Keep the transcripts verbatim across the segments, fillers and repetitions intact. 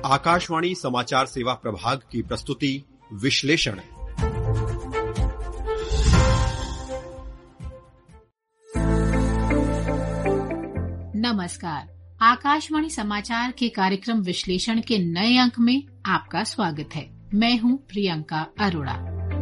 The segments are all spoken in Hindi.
आकाशवाणी समाचार सेवा प्रभाग की प्रस्तुति विश्लेषण। नमस्कार, आकाशवाणी समाचार के कार्यक्रम विश्लेषण के नए अंक में आपका स्वागत है। मैं हूं प्रियंका अरोड़ा।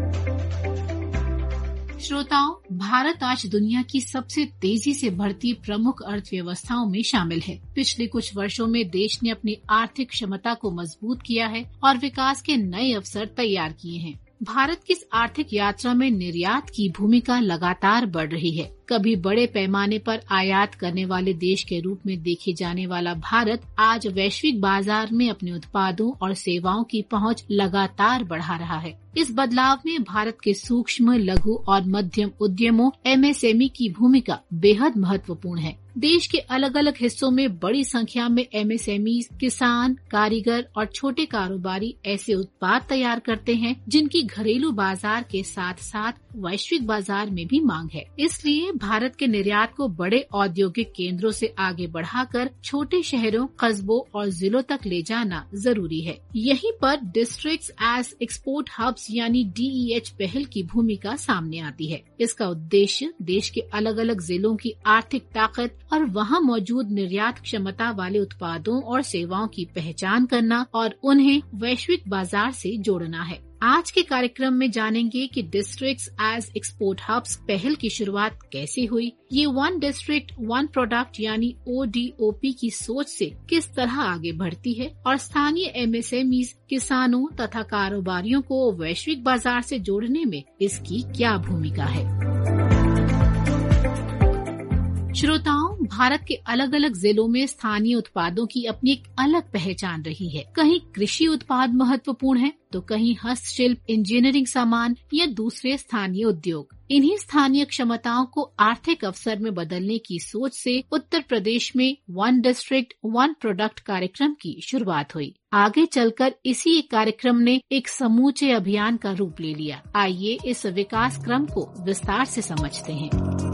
श्रोताओं, भारत आज दुनिया की सबसे तेजी से बढ़ती प्रमुख अर्थव्यवस्थाओं में शामिल है। पिछले कुछ वर्षों में देश ने अपनी आर्थिक क्षमता को मजबूत किया है और विकास के नए अवसर तैयार किए हैं। भारत की इस आर्थिक यात्रा में निर्यात की भूमिका लगातार बढ़ रही है। कभी बड़े पैमाने पर आयात करने वाले देश के रूप में देखे जाने वाला भारत आज वैश्विक बाजार में अपने उत्पादों और सेवाओं की पहुंच लगातार बढ़ा रहा है। इस बदलाव में भारत के सूक्ष्म, लघु और मध्यम उद्यमों एम एस एम ई की भूमिका बेहद महत्वपूर्ण है। देश के अलग अलग हिस्सों में बड़ी संख्या में एम एस एम ई किसान, कारीगर और छोटे कारोबारी ऐसे उत्पाद तैयार करते हैं जिनकी घरेलू बाजार के साथ साथ वैश्विक बाजार में भी मांग है। इसलिए भारत के निर्यात को बड़े औद्योगिक केंद्रों से आगे बढ़ाकर छोटे शहरों, कस्बों और जिलों तक ले जाना जरूरी है। यहीं पर डिस्ट्रिक्ट्स एज एक्सपोर्ट हब्स यानी डी ई एच पहल की भूमिका सामने आती है। इसका उद्देश्य देश के अलग अलग जिलों की आर्थिक ताकत और वहां मौजूद निर्यात क्षमता वाले उत्पादों और सेवाओं की पहचान करना और उन्हें वैश्विक बाजार से जोड़ना है। आज के कार्यक्रम में जानेंगे कि डिस्ट्रिक्ट्स एज एक्सपोर्ट हब्स पहल की शुरुआत कैसे हुई, ये वन डिस्ट्रिक्ट वन प्रोडक्ट यानी ओ डी ओ पी की सोच से किस तरह आगे बढ़ती है और स्थानीय एम एस एम ई किसानों तथा कारोबारियों को वैश्विक बाजार से जोड़ने में इसकी क्या भूमिका है। श्रोताओं, भारत के अलग अलग जिलों में स्थानीय उत्पादों की अपनी एक अलग पहचान रही है। कहीं कृषि उत्पाद महत्वपूर्ण है तो कहीं हस्तशिल्प, इंजीनियरिंग सामान या दूसरे स्थानीय उद्योग। इन्हीं स्थानीय क्षमताओं को आर्थिक अवसर में बदलने की सोच से उत्तर प्रदेश में वन डिस्ट्रिक्ट वन प्रोडक्ट कार्यक्रम की शुरुआत हुई। आगे चलकर इसी एक कार्यक्रम ने एक समूचे अभियान का रूप ले लिया। आइए इस विकास क्रम को विस्तार से समझते हैं।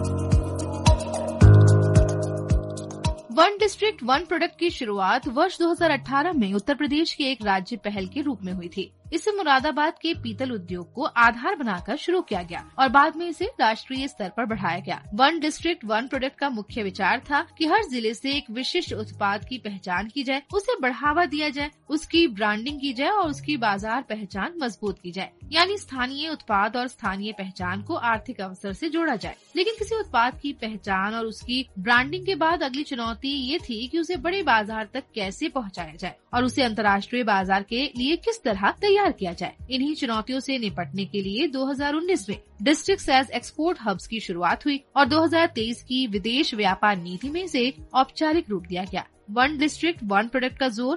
वन डिस्ट्रिक्ट वन प्रोडक्ट की शुरुआत वर्ष दो हज़ार अठारह में उत्तर प्रदेश के एक राज्य पहल के रूप में हुई थी। इसे मुरादाबाद के पीतल उद्योग को आधार बनाकर शुरू किया गया और बाद में इसे राष्ट्रीय स्तर पर बढ़ाया गया। वन डिस्ट्रिक्ट वन प्रोडक्ट का मुख्य विचार था कि हर जिले से एक विशिष्ट उत्पाद की पहचान की जाए, उसे बढ़ावा दिया जाए, उसकी ब्रांडिंग की जाए और उसकी बाजार पहचान मजबूत की जाए। यानी स्थानीय उत्पाद और स्थानीय पहचान को आर्थिक अवसर से जोड़ा जाए। लेकिन किसी उत्पाद की पहचान और उसकी ब्रांडिंग के बाद अगली चुनौती ये थी कि उसे बड़े बाजार तक कैसे पहुँचाया जाए और उसे अंतर्राष्ट्रीय बाजार के लिए किस तरह तैयार किया जाए। इन्हीं चुनौतियों से निपटने के लिए दो हज़ार उन्नीस में डिस्ट्रिक्ट्स एज एक्सपोर्ट हब्स की शुरुआत हुई और दो हज़ार तेईस की विदेश व्यापार नीति में इसे औपचारिक रूप दिया गया। वन डिस्ट्रिक्ट वन प्रोडक्ट का जोर